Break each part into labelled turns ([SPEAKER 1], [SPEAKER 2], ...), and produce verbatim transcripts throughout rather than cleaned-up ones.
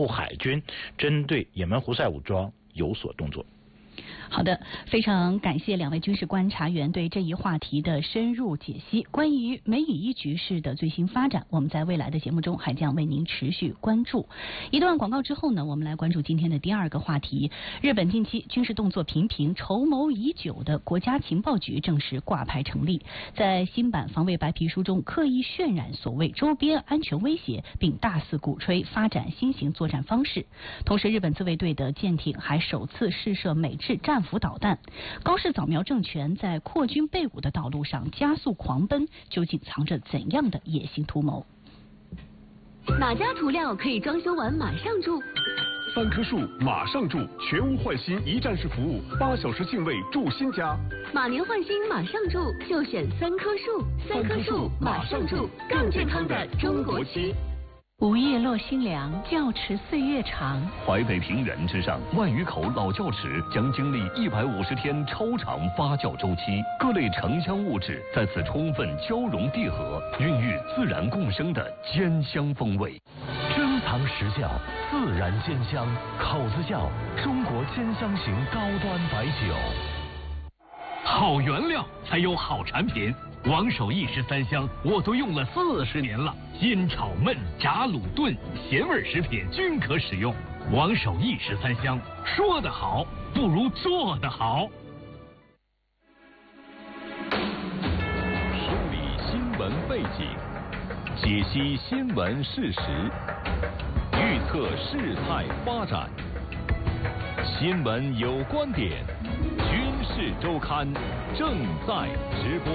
[SPEAKER 1] 护海军针对也门胡塞武装有所动作。
[SPEAKER 2] 好的，非常感谢两位军事观察员对这一话题的深入解析。关于美以伊局势的最新发展，我们在未来的节目中还将为您持续关注。一段广告之后呢，我们来关注今天的第二个话题。日本近期军事动作频频，筹谋已久的国家情报局正式挂牌成立，在新版防卫白皮书中刻意渲染所谓周边安全威胁，并大肆鼓吹发展新型作战方式。同时，日本自卫队的舰艇还首次试射美制战斧导弹。高市早苗政权在扩军备武的道路上加速狂奔，究竟藏着怎样的野心图谋？
[SPEAKER 3] 哪家涂料可以装修完马上住？
[SPEAKER 4] 三棵树马上住，全屋换新一站式服务，八小时净位住新家。
[SPEAKER 3] 马年换新马上住，就选三棵树。三棵树马上住，更健康的中国区。
[SPEAKER 5] 午夜落新凉，窖池岁月长。
[SPEAKER 6] 淮北平原之上，万余口老窖池将经历一百五十天超长发酵周期，各类城乡物质在此充分交融缔合，孕育自然共生的坚香风味。
[SPEAKER 7] 珍藏实窖，自然坚香，口子窖，中国坚香型高端白酒。
[SPEAKER 8] 好原料才有好产品。王守义十三香我都用了四十年了，阴炒焖炸卤炖咸味食品均可使用。王守义十三香，说得好不如做得好。
[SPEAKER 6] 梳理新闻背景，解析新闻事实，预测事态发展。新闻有观点，军事周刊正在直播。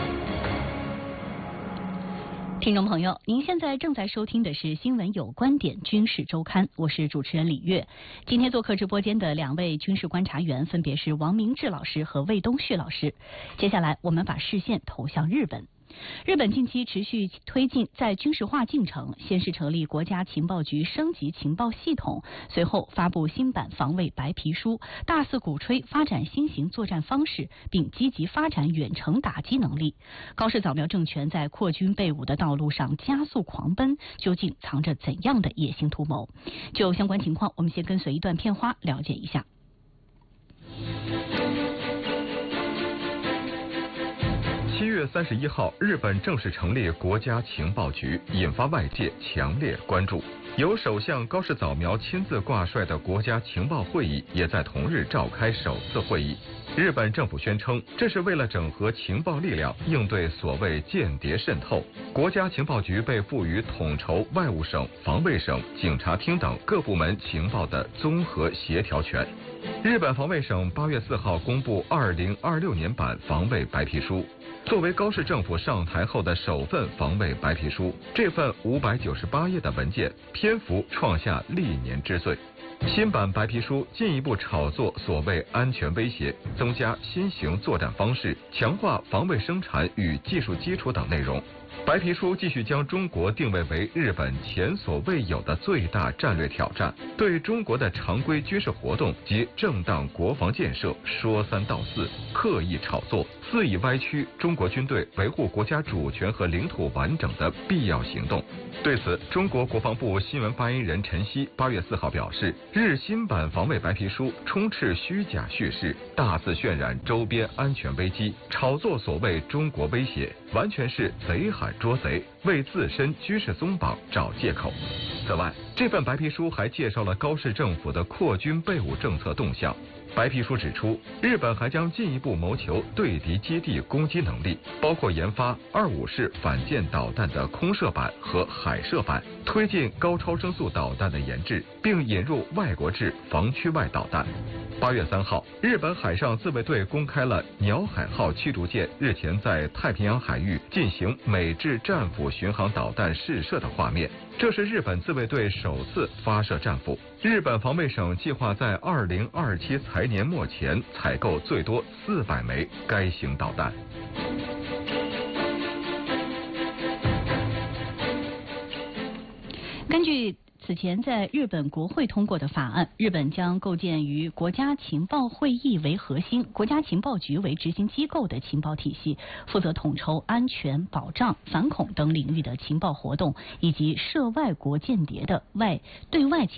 [SPEAKER 2] 听众朋友，您现在正在收听的是新闻有观点军事周刊，我是主持人李月。今天做客直播间的两位军事观察员分别是王明志老师和魏东旭老师。接下来我们把视线投向日本。日本近期持续推进在军事化进程，先是成立国家情报局升级情报系统，随后发布新版防卫白皮书，大肆鼓吹发展新型作战方式，并积极发展远程打击能力。高市早苗政权在扩军备武的道路上加速狂奔，究竟藏着怎样的野心图谋？就相关情况，我们先跟随一段片花了解一下。
[SPEAKER 9] 七月三十一号，日本正式成立国家情报局，引发外界强烈关注。由首相高市早苗亲自挂帅的国家情报会议也在同日召开首次会议。日本政府宣称，这是为了整合情报力量，应对所谓间谍渗透。国家情报局被赋予统筹外务省、防卫省、警察厅等各部门情报的综合协调权。日本防卫省八月四号公布二零二六年版防卫白皮书。作为高市政府上台后的首份防卫白皮书，这份五百九十八页的文件篇幅创下历年之最。新版白皮书进一步炒作所谓安全威胁，增加新型作战方式，强化防卫生产与技术基础等内容。白皮书继续将中国定位为日本前所未有的最大战略挑战，对中国的常规军事活动及正当国防建设说三道四，刻意炒作，肆意歪曲中国军队维护国家主权和领土完整的必要行动。对此，中国国防部新闻发言人陈希八月四号表示，日新版防卫白皮书充斥虚假叙事，大肆渲染周边安全危机，炒作所谓中国威胁，完全是贼喊捉贼，为自身军事松绑找借口。此外，这份白皮书还介绍了高市政府的扩军备武政策动向。白皮书指出，日本还将进一步谋求对敌基地攻击能力，包括研发二五式反舰导弹的空射版和海射版，推进高超声速导弹的研制，并引入外国制防区外导弹。八月三号，日本海上自卫队公开了鸟海号驱逐舰日前在太平洋海域进行美制战斧巡航导弹试射的画面，这是日本自卫队首次发射战斧。日本防卫省计划在二零二七财年末前采购最多四百枚该型导弹。
[SPEAKER 2] 根据此前在日本国会通过的法案，日本将构建于国家情报会议为核心、国家情报局为执行机构的情报体系，负责统筹安全保障、反恐等领域的情报活动，以及涉外国间谍的外对外